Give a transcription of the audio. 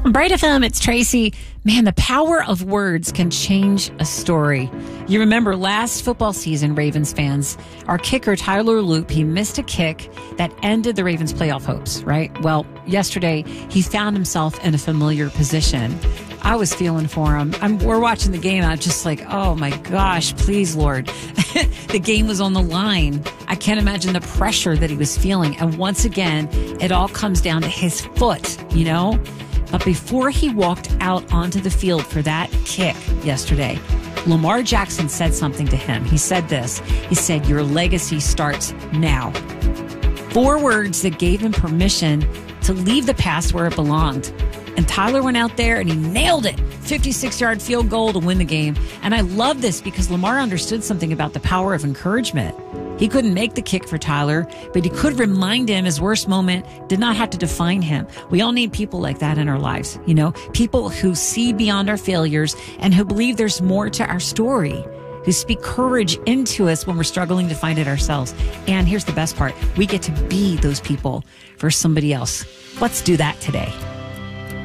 Bright FM, it's Tracy. Man, the power of words can change a story. You remember last football season, Ravens fans, our kicker, Tyler Loop, he missed a kick that ended the Ravens' playoff hopes, right? Well, yesterday, he found himself in a familiar position. I was feeling for him. We're watching the game. I'm just like, oh my gosh, please, Lord. The game was on the line. I can't imagine the pressure that he was feeling. And once again, it all comes down to his foot, you know? But before he walked out onto the field for that kick yesterday, Lamar Jackson said something to him. He said this. He said, your legacy starts now. 4 words that gave him permission to leave the past where it belonged. And Tyler went out there and he nailed it. 56-yard field goal to win the game. And I love this because Lamar understood something about the power of encouragement. He couldn't make the kick for Tyler, but he could remind him his worst moment did not have to define him. We all need people like that in our lives, you know, people who see beyond our failures and who believe there's more to our story, who speak courage into us when we're struggling to find it ourselves. And here's the best part. We get to be those people for somebody else. Let's do that today.